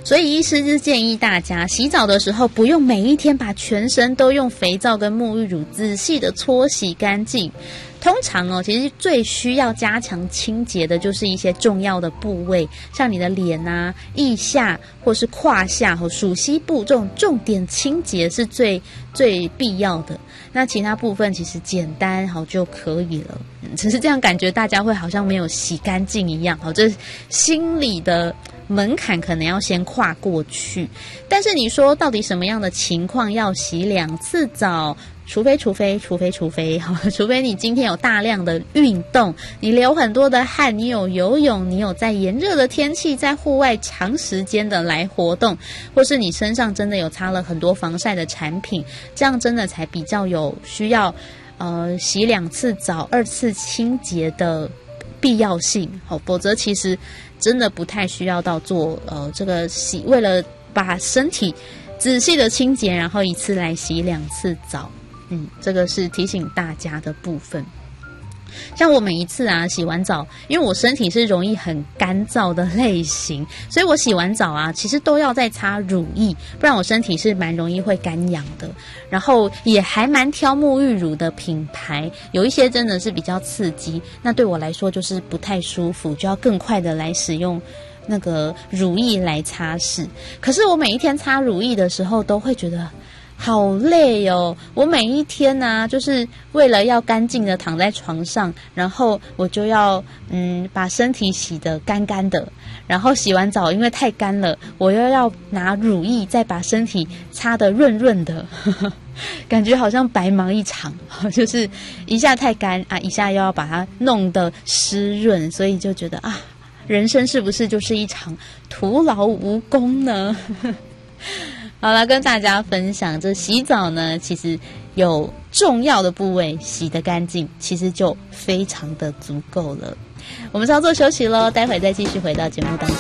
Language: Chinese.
所以医师是建议大家洗澡的时候不用每一天把全身都用肥皂跟沐浴乳仔细的搓洗干净。通常其实最需要加强清洁的就是一些重要的部位，像你的脸啊、腋下或是胯下和属膝部这种重点清洁是最必要的。那其他部分其实简单就可以了。只是这样感觉大家会好像没有洗干净一样，这心理的门槛可能要先跨过去。但是你说到底什么样的情况要洗2次澡？除非你今天有大量的运动，你流很多的汗，你有游泳，你有在炎热的天气在户外长时间的来活动，或是你身上真的有擦了很多防晒的产品，这样真的才比较有需要洗2次澡2次清洁的必要性。否则其实真的不太需要到做这个为了把身体仔细的清洁，然后一次来洗2次澡。这个是提醒大家的部分。像我每一次洗完澡，因为我身体是容易很干燥的类型，所以我洗完澡其实都要再擦乳液，不然我身体是蛮容易会干痒的。然后也还蛮挑沐浴乳的品牌，有一些真的是比较刺激，那对我来说就是不太舒服，就要更快的来使用那个乳液来擦拭。可是我每一天擦乳液的时候都会觉得好累哦！我每一天就是为了要干净的躺在床上，然后我就要把身体洗得干干的，然后洗完澡因为太干了，我又要拿乳液再把身体擦得润润的，感觉好像白忙一场，就是一下太干一下又要把它弄得湿润，所以就觉得人生是不是就是一场徒劳无功呢？好了，跟大家分享，这洗澡呢，其实有重要的部位洗得干净，其实就非常的足够了。我们稍作休息咯，待会再继续回到节目当中。